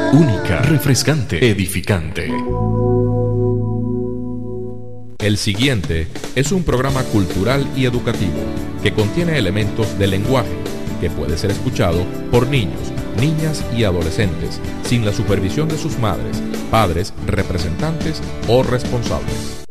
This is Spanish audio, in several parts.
única, refrescante, edificante. El siguiente es un programa cultural y educativo que contiene elementos de lenguaje que puede ser escuchado por niños, niñas y adolescentes sin la supervisión de sus madres, padres, representantes o responsables.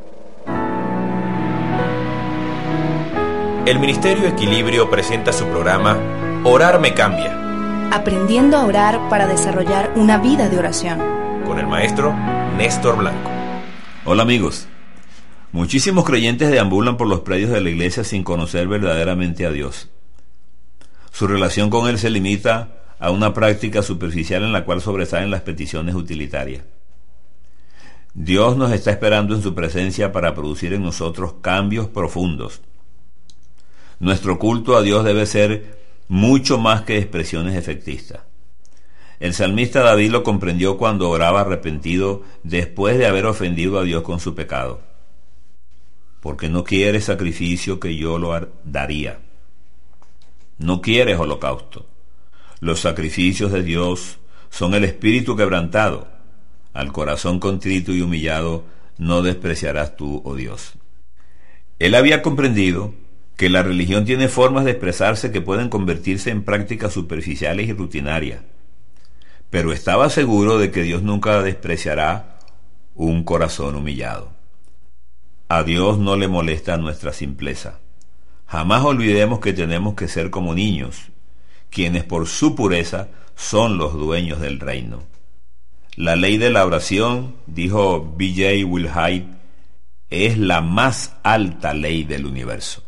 El Ministerio Equilibrio presenta su programa Orar me cambia. Aprendiendo a orar para desarrollar una vida de oración. Con el maestro Néstor Blanco. Hola amigos. Muchísimos creyentes deambulan por los predios de la iglesia sin conocer verdaderamente a Dios. Su relación con Él se limita a una práctica superficial en la cual sobresalen las peticiones utilitarias. Dios nos está esperando en su presencia para producir en nosotros cambios profundos. Nuestro culto a Dios debe ser mucho más que expresiones efectistas. El salmista David lo comprendió cuando oraba arrepentido después de haber ofendido a Dios con su pecado. Porque no quiere sacrificio que yo lo daría. No quieres holocausto. Los sacrificios de Dios son el espíritu quebrantado. Al corazón contrito y humillado no despreciarás tú, oh Dios. Él había comprendido que la religión tiene formas de expresarse que pueden convertirse en prácticas superficiales y rutinarias, pero estaba seguro de que Dios nunca despreciará un corazón humillado. A Dios no le molesta nuestra simpleza. Jamás olvidemos que tenemos que ser como niños, quienes por su pureza son los dueños del reino. La ley de la oración, dijo B.J. Wilhite, es la más alta ley del universo.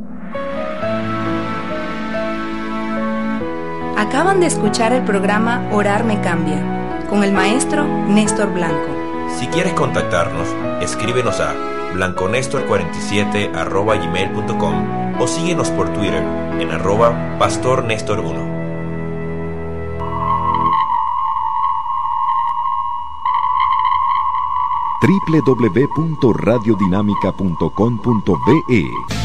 Acaban de escuchar el programa Orar me cambia, con el maestro Néstor Blanco. Si quieres contactarnos, escríbenos a blanconestor47@gmail.com o síguenos por Twitter en @pastornestor1. www.radiodinamica.com.be